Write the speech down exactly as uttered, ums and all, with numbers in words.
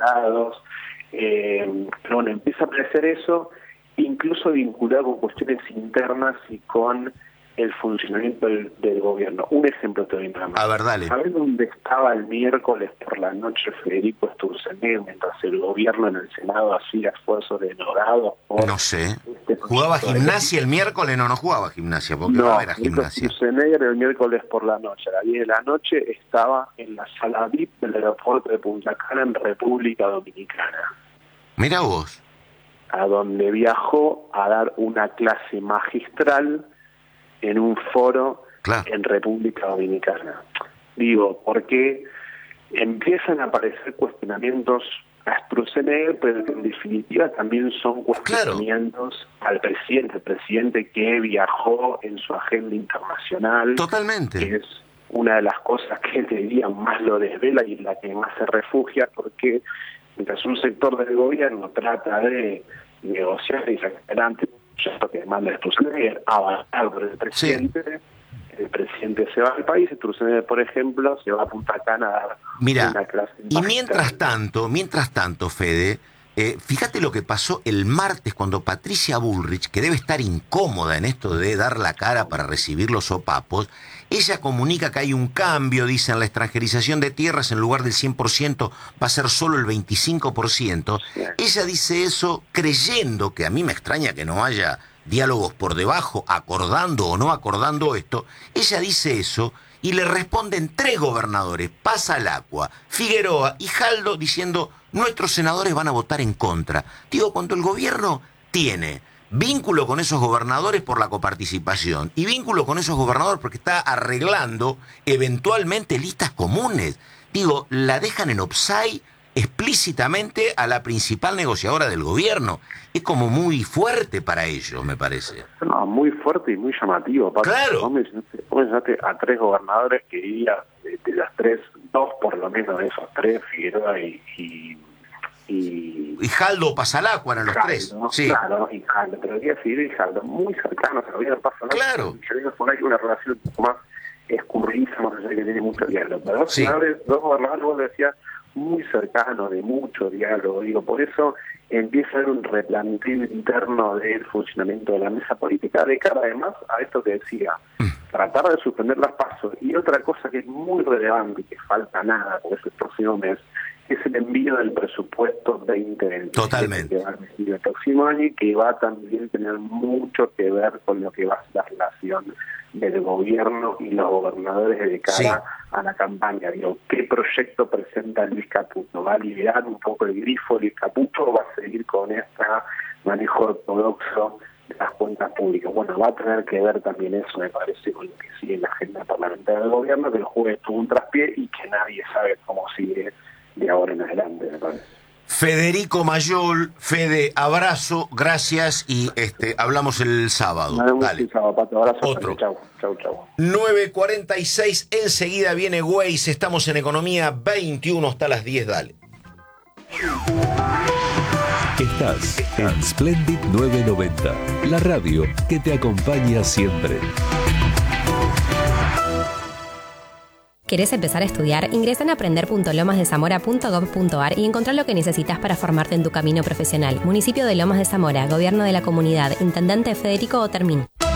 vinculados. Eh, pero bueno, empieza a aparecer eso, incluso vinculado con cuestiones internas y con el funcionamiento del, del gobierno. Un ejemplo te doy nada más. A ver, dale. ¿Sabes dónde estaba el miércoles por la noche Federico Sturzenegger mientras el gobierno en el Senado hacía esfuerzos denodados por... No sé. Este ¿Jugaba gimnasia el miércoles? No, no jugaba gimnasia, porque no, no era gimnasia. Sturzenegger el miércoles por la noche, a las diez de la noche, estaba en la sala V I P del aeropuerto de Punta Cana en República Dominicana. Mira vos. A donde viajó a dar una clase magistral en un foro claro. en República Dominicana. Digo, porque empiezan a aparecer cuestionamientos a Sturzenegger, pero que en definitiva también son cuestionamientos claro. al presidente, el presidente que viajó en su agenda internacional. Totalmente. Que es una de las cosas que te diría más lo desvela y en la que más se refugia, porque mientras un sector del gobierno trata de negociar y sacar adelante lo que demanda Sturzenegger, avanzar por el presidente, sí. el presidente se va al país, Sturzenegger, por ejemplo, se va a Punta Cana a dar Mira, una clase. Y mientras tanto, mientras tanto, Fede, eh, fíjate lo que pasó el martes cuando Patricia Bullrich, que debe estar incómoda en esto de dar la cara para recibir los sopapos, ella comunica que hay un cambio, dicen, la extranjerización de tierras en lugar del cien por ciento va a ser solo el veinticinco por ciento. Sí. Ella dice eso creyendo, que a mí me extraña que no haya diálogos por debajo, acordando o no acordando esto. Ella dice eso y le responden tres gobernadores, Paz Alacua, Figueroa y Jaldo, diciendo nuestros senadores van a votar en contra. Digo, cuando el gobierno tiene vínculo con esos gobernadores por la coparticipación y vínculo con esos gobernadores porque está arreglando eventualmente listas comunes. Digo, la dejan en offside explícitamente a la principal negociadora del gobierno. Es como muy fuerte para ellos, me parece. No, muy fuerte y muy llamativo. Pato. Claro. Vos mencionaste, vos mencionaste a tres gobernadores que iría de, de las tres, dos por lo menos de esos tres, Figueroa y... y Y, y Jaldo o Paz Alacua eran los Jaldo, tres. ¿no? Sí. Claro, y Jaldo, pero había Figueroa y Jaldo muy cercanos al gobierno de Paz Alacua. Claro. Yo por ahí una relación un poco más escurridiza, más allá de que tiene mucho diálogo. Pero dos, Sí. senadores, dos gobernadores, vos decías, muy cercanos, de mucho diálogo. Digo, por eso empieza a haber un replanteo interno del funcionamiento de la mesa política, de cara además a esto que decía, mm. tratar de suspender las pasos. Y otra cosa que es muy relevante y que falta nada, porque es el próximo mes, es el envío del presupuesto veinte veinte. Totalmente. Que va a recibir el próximo año y que va a también tener mucho que ver con lo que va a ser la relación del gobierno y los gobernadores de cara sí. a la campaña. Digo, ¿qué proyecto presenta Luis Caputo? ¿Va a liberar un poco el grifo Luis Caputo o va a seguir con este manejo ortodoxo de las cuentas públicas? Bueno, va a tener que ver también eso, me parece, con lo que sigue en la agenda parlamentaria del gobierno, que el jueves tuvo un traspié y que nadie sabe cómo sigue de ahora en adelante, me parece. Federico Mayol, Fede, abrazo, gracias y este hablamos el sábado. Dale. El sábado, Pato, abrazo. Otro. Chau, chau, chau. nueve cuarenta y seis, enseguida viene Waze, estamos en Economía veintiuno hasta las diez, dale. Estás en Splendid novecientos noventa, la radio que te acompaña siempre. ¿Querés empezar a estudiar? Ingresa en aprender punto lomas de zamora punto gob punto ar y encontrá lo que necesitas para formarte en tu camino profesional. Municipio de Lomas de Zamora, Gobierno de la Comunidad, Intendente Federico Otermín.